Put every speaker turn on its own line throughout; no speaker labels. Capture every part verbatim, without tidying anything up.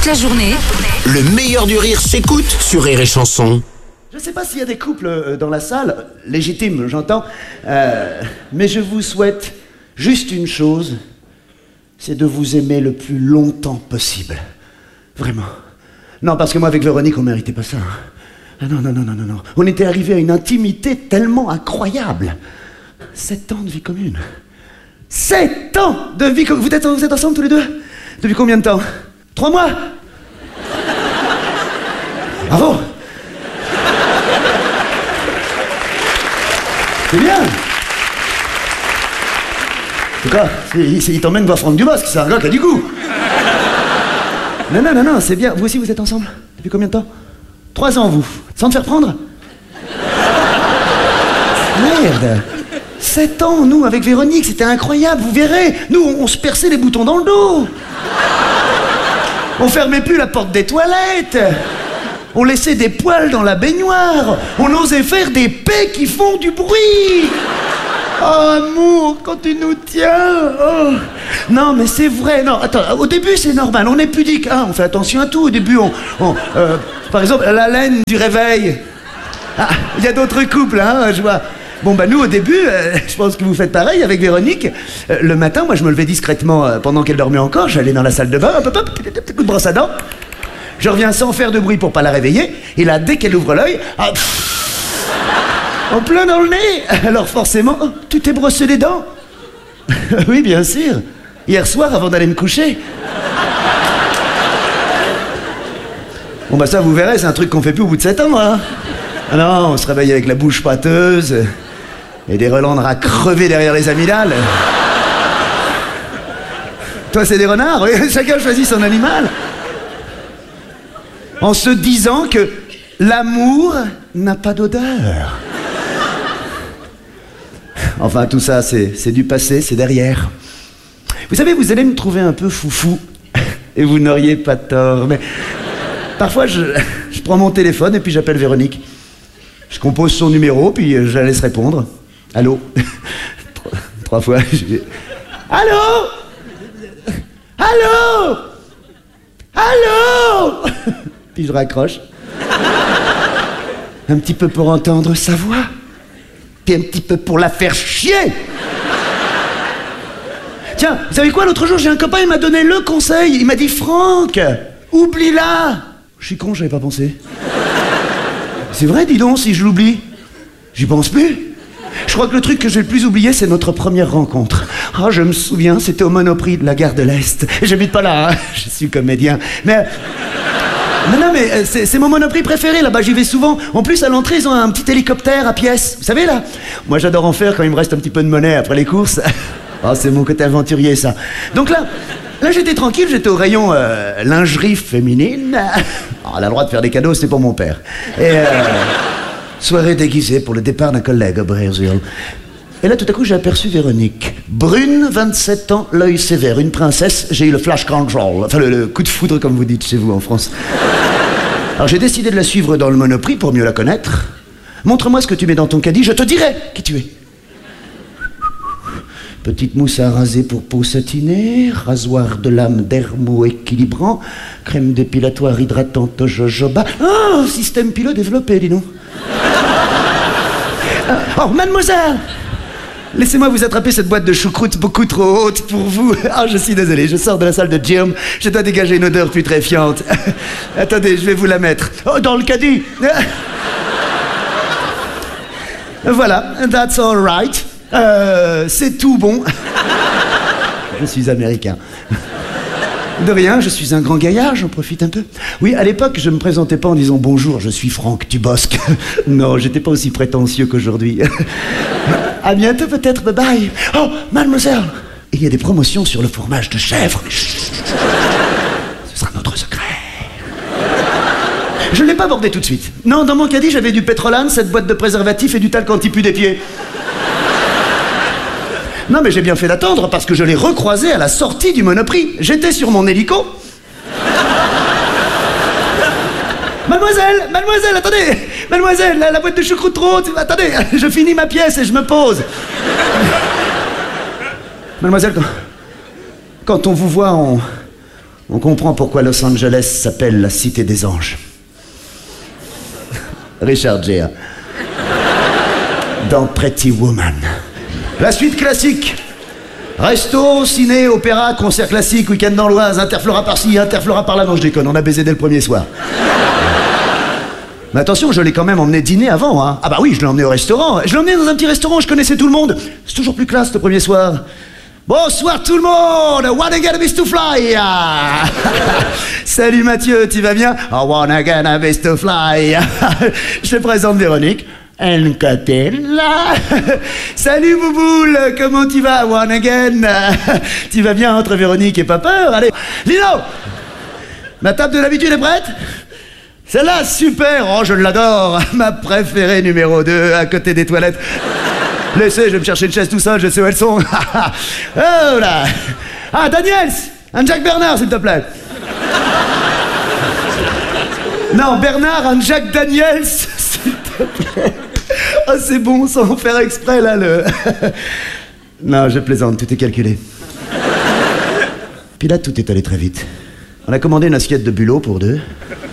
Toute la journée,
Le meilleur du rire s'écoute sur Rire et Chanson.
Je sais pas s'il y a des couples euh, dans la salle, légitimes, j'entends, euh, mais je vous souhaite juste une chose, c'est de vous aimer le plus longtemps possible. Vraiment. Non, parce que moi, avec Véronique, on méritait pas ça. Hein. Ah non, non, non, non, non, non. On était arrivé à une intimité tellement incroyable. Sept ans de vie commune. Sept ans de vie commune. Vous êtes, vous êtes ensemble tous les deux? Depuis combien de temps? Trois mois? Bravo. C'est bien. En tout cas, il, il t'emmène voir Franck Dubosc, c'est un gars qui a du goût. Non, non, non, non, c'est bien. Vous aussi, vous êtes ensemble? Depuis combien de temps? Trois ans, vous. Sans te faire prendre? Merde. Sept ans, nous, avec Véronique, c'était incroyable, vous verrez. Nous, on, on se perçait les boutons dans le dos. On fermait plus la porte des toilettes. On laissait des poils dans la baignoire. On osait faire des paix qui font du bruit. Oh, amour, quand tu nous tiens. Oh. Non, mais c'est vrai. Non, attends, au début, c'est normal. On est pudique. Hein, on fait attention à tout. Au début, on... on euh, par exemple, la laine du réveil. Ah, il y a d'autres couples, hein, je vois. Bon, bah nous, au début, euh, je pense que vous faites pareil avec Véronique. Euh, le matin, moi, je me levais discrètement euh, pendant qu'elle dormait encore. J'allais dans la salle de bain, hop, hop, hop, petit coup de brosse à dents. Je reviens sans faire de bruit pour pas la réveiller. Et là, dès qu'elle ouvre l'œil, ah, en plein dans le nez. Alors forcément, oh, tu t'es brossé les dents? Oui, bien sûr. Hier soir, avant d'aller me coucher. Bon, bah ça, vous verrez, c'est un truc qu'on fait plus au bout de sept ans, hein. Ah non, on se réveille avec la bouche pâteuse et des relents de rats crevés derrière les amygdales. Toi, c'est des renards, oui, chacun choisit son animal. En se disant que l'amour n'a pas d'odeur. Enfin, tout ça, c'est, c'est du passé, c'est derrière. Vous savez, vous allez me trouver un peu foufou, et vous n'auriez pas tort, mais parfois, je, je prends mon téléphone et puis j'appelle Véronique. Je compose son numéro, puis je la laisse répondre. Allô? trois, trois fois. Je... Allô? Allô? Allô? Puis je raccroche. Un petit peu pour entendre sa voix. Puis un petit peu pour la faire chier. Tiens, vous savez quoi, l'autre jour, j'ai un copain, il m'a donné le conseil. Il m'a dit, Franck, oublie-la. Je suis con, j'avais pas pensé. C'est vrai, dis donc, si je l'oublie. J'y pense plus. Je crois que le truc que j'ai le plus oublié, c'est notre première rencontre. Ah, oh, je me souviens, c'était au Monoprix de la gare de l'Est. J'habite pas là, hein. Je suis comédien. Mais... Non, non, mais c'est, c'est mon Monoprix préféré, là-bas, j'y vais souvent. En plus, à l'entrée, ils ont un petit hélicoptère à pièces. Vous savez, là? Moi, j'adore en faire quand il me reste un petit peu de monnaie après les courses. Oh, c'est mon côté aventurier, ça. Donc là... Là, j'étais tranquille, j'étais au rayon euh, lingerie féminine. Oh, elle a le droit de faire des cadeaux, c'était pour mon père. Et euh, soirée déguisée pour le départ d'un collègue au Brésil. Et là, tout à coup, j'ai aperçu Véronique. Brune, vingt-sept ans, l'œil sévère, une princesse. J'ai eu le flash control, enfin le, le coup de foudre, comme vous dites chez vous en France. Alors, j'ai décidé de la suivre dans le Monoprix pour mieux la connaître. Montre-moi ce que tu mets dans ton caddie, je te dirai qui tu es. Petite mousse à raser pour peau satinée, rasoir de lame dermo-équilibrant, crème dépilatoire hydratante jojoba. Oh, système pilot développé, dis donc. Oh, mademoiselle, laissez-moi vous attraper cette boîte de choucroute beaucoup trop haute pour vous. Ah, oh, je suis désolé, je sors de la salle de gym, je dois dégager une odeur putréfiante. Attendez, je vais vous la mettre. Oh, dans le caddie. Voilà, that's all right. Euh, c'est tout bon. Je suis américain. De rien, je suis un grand gaillard, j'en profite un peu. Oui, à l'époque, je me présentais pas en disant bonjour, je suis Franck Dubosc. Non, j'étais pas aussi prétentieux qu'aujourd'hui. À bientôt peut-être, bye bye. Oh, mademoiselle, il y a des promotions sur le fromage de chèvre. Chut, ce sera notre secret. Je ne l'ai pas abordé tout de suite. Non, dans mon caddie, j'avais du pétrolane, cette boîte de préservatifs et du talc anti-pu des pieds. Non, mais j'ai bien fait d'attendre parce que je l'ai recroisé à la sortie du Monoprix. J'étais sur mon hélico. Mademoiselle, mademoiselle, attendez. Mademoiselle, la, la boîte de choucroute trop haute. Attendez, je finis ma pièce et je me pose. Mademoiselle, quand, quand on vous voit, on, On comprend pourquoi Los Angeles s'appelle la cité des anges. Richard Gere. Dans Pretty Woman. La suite classique. Resto, ciné, opéra, concert classique, week-end dans l'Oise, Interflora par-ci, Interflora par-là. Non, je déconne, on a baisé dès le premier soir. Mais attention, je l'ai quand même emmené dîner avant, hein. Ah bah oui, je l'ai emmené au restaurant. Je l'ai emmené dans un petit restaurant, je connaissais tout le monde. C'est toujours plus classe le premier soir. Bonsoir tout le monde, wanna get a bit to fly. Salut Mathieu, tu vas bien? I wanna get a bit to fly. Je te présente Véronique. Encatella. Salut Bouboule, comment tu vas? One again. Tu vas bien entre Véronique et pas peur? Allez, Lino, ma table de l'habitude est prête? Celle-là, super, oh je l'adore. Ma préférée numéro deux, à côté des toilettes. Laissez, je vais me chercher une chaise tout seul, je sais où elles sont. Oh là. Ah, Daniels, un Jack Bernard, s'il te plaît. Non, Bernard, un Jack Daniels, s'il te plaît. Oh, c'est bon, sans faire exprès, là, le... Non, je plaisante, tout est calculé. Puis là, tout est allé très vite. On a commandé une assiette de bulot pour deux.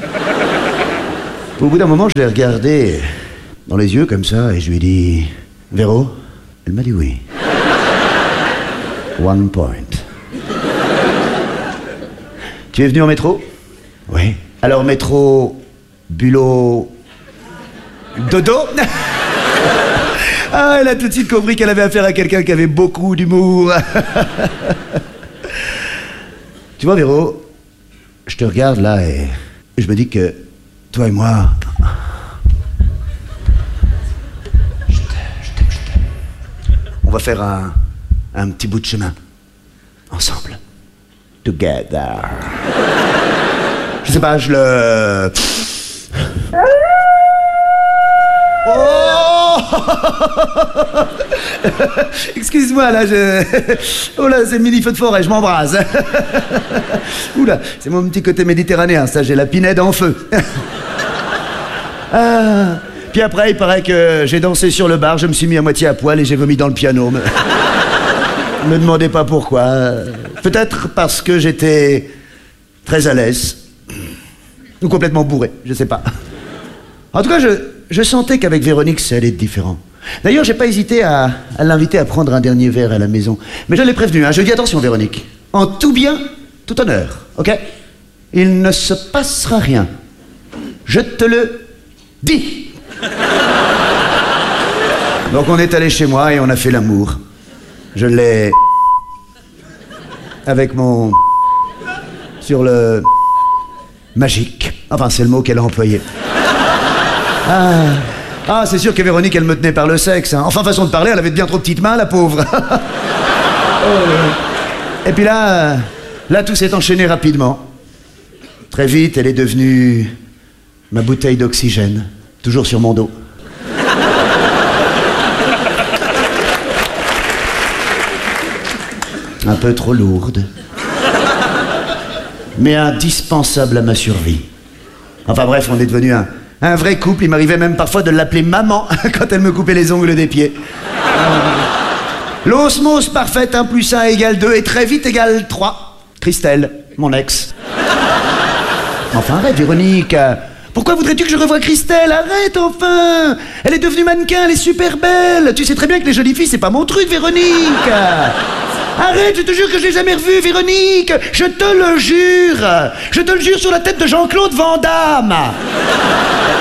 Au bout d'un moment, je l'ai regardé dans les yeux, comme ça, et je lui ai dit... Véro? Elle m'a dit oui. One point. Tu es venu en métro? Oui. Alors, métro... bulot... dodo? Ah, elle a tout de suite compris qu'elle avait affaire à quelqu'un qui avait beaucoup d'humour. Tu vois, Véro, je te regarde là et je me dis que toi et moi... Je t'aime, je t'aime, je t'aime. On va faire un, un petit bout de chemin. Ensemble. Together. Je sais pas, je le... Oh. Excuse-moi, là, je... Oh là, c'est mini feu de forêt, je m'embrase. Oula, c'est mon petit côté méditerranéen, ça, j'ai la pinède en feu. Ah. Puis après, il paraît que j'ai dansé sur le bar, je me suis mis à moitié à poil et j'ai vomi dans le piano. Me, me demandez pas pourquoi. Peut-être parce que j'étais très à l'aise. Ou complètement bourré, je sais pas. En tout cas, je, je sentais qu'avec Véronique, ça allait être différent. D'ailleurs, j'ai pas hésité à, à l'inviter à prendre un dernier verre à la maison. Mais je l'ai prévenu, hein, je lui ai dit attention, Véronique. En tout bien, tout honneur, ok? Il ne se passera rien. Je te le dis. Donc on est allé chez moi et on a fait l'amour. Je l'ai... avec mon... sur le... magique. Enfin, c'est le mot qu'elle a employé. Ah, ah c'est sûr que Véronique, elle me tenait par le sexe. Hein. Enfin, façon de parler, elle avait de bien trop petites mains, la pauvre. Et puis là, là, tout s'est enchaîné rapidement. Très vite, elle est devenue ma bouteille d'oxygène, toujours sur mon dos. Un peu trop lourde, mais indispensable à ma survie. Enfin bref, on est devenu un, un vrai couple. Il m'arrivait même parfois de l'appeler maman quand elle me coupait les ongles des pieds. L'osmose parfaite, un plus un égale deux, et très vite égale trois. Christelle, mon ex. Enfin arrête, Véronique. Pourquoi voudrais-tu que je revoie Christelle? Arrête enfin. Elle est devenue mannequin, elle est super belle. Tu sais très bien que les jolies filles, c'est pas mon truc, Véronique. Arrête, je te jure que je l'ai jamais revue, Véronique. Je te le jure. Je te le jure sur la tête de Jean-Claude Van Damme.